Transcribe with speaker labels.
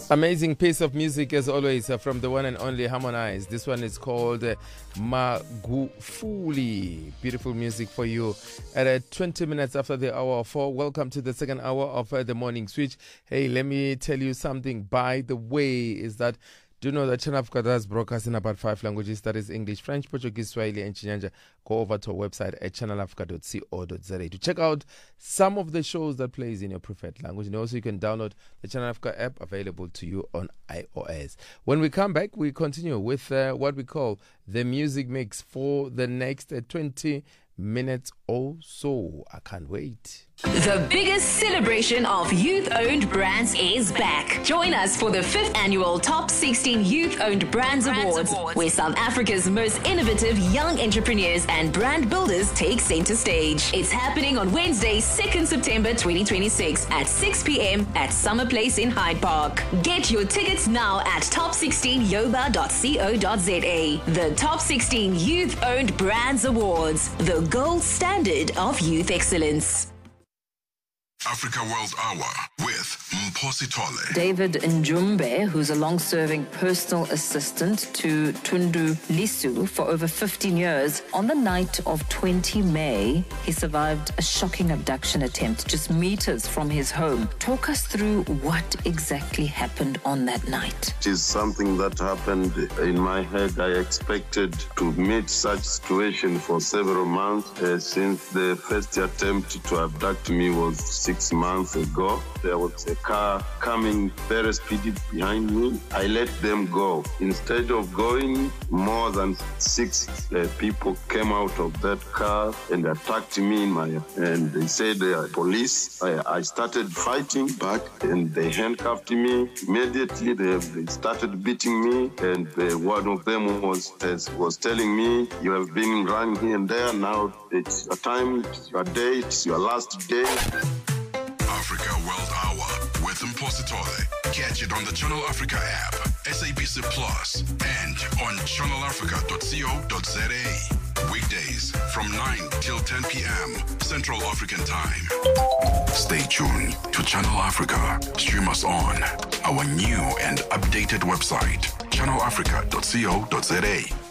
Speaker 1: Amazing piece of music as always from the one and only Harmonize. This one is called Magufuli. Beautiful music for you at 20 minutes after the hour of 4. Welcome to the second hour of the morning switch. Hey, let me tell you something. By the way, is that do you know that Channel Africa does broadcast in about 5 languages? That is English, French, Portuguese, Swahili, and Chinyanja. Go over to our website at channelafrica.co.za to check out some of the shows that plays in your preferred language. And also you can download the Channel Africa app available to you on iOS. When we come back, we continue with what we call the music mix for the next 20 minutes or so. I can't wait.
Speaker 2: The biggest celebration of youth-owned brands is back. Join us for the 5th annual Top 16 Youth-Owned Brands Awards, where South Africa's most innovative young entrepreneurs and brand builders take center stage. It's happening on Wednesday, 2nd September 2026 at 6 p.m. at Summer Place in Hyde Park. Get your tickets now at top16yoba.co.za. The Top 16 Youth-Owned Brands Awards, the gold standard of youth excellence.
Speaker 3: Africa World Hour with Mphosi Tole.
Speaker 4: David Njumbe, who's a long-serving personal assistant to Tundu Lisu for over 15 years, on the night of 20 May, he survived a shocking abduction attempt just meters from his home. Talk us through what exactly happened on that night.
Speaker 5: It is something that happened in my head. I expected to meet such situation for several months since the first attempt to abduct me was 6 months ago. There was a car coming very speedy behind me. I let them go. Instead of going, more than 6 people came out of that car and attacked me and they said they are police. I started fighting back and they handcuffed me. Immediately they started beating me, and one of them was telling me, "You have been running here and there. Now it's your time, it's your day, it's your last day."
Speaker 3: Africa World Hour with Mphosi Tole. Catch it on the Channel Africa app, SABC Plus, and on channelafrica.co.za. Weekdays from 9 till 10 p.m. Central African Time. Stay tuned to Channel Africa. Stream us on our new and updated website, channelafrica.co.za.